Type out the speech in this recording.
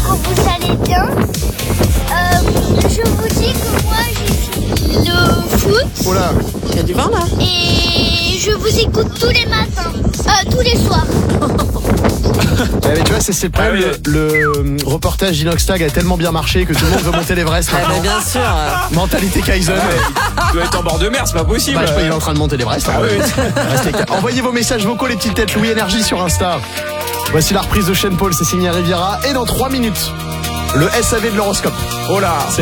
que vous allez bien. Je vous dis que moi j'ai fini le foot. Oh là, Il y a du vin là. Et je vous écoute tous les matins, tous les soirs. mais tu vois, c'est le problème. Ah oui. Le reportage d'Inoxtag a tellement bien marché que tout le monde veut monter l'Everest Ah, maintenant. mais bien sûr. Mentalité Kaizen. Tu dois être en bord de mer, c'est pas possible. Bah, je sais pas, il est en train de monter l'Everest. Ah oui. Restez calme. Envoyez vos messages vocaux, les petites têtes Louis Énergie sur Insta. Voici la reprise de Sean Paul, c'est signé Riviera. Et dans 3 minutes, le SAV de l'horoscope. Oh là. C'est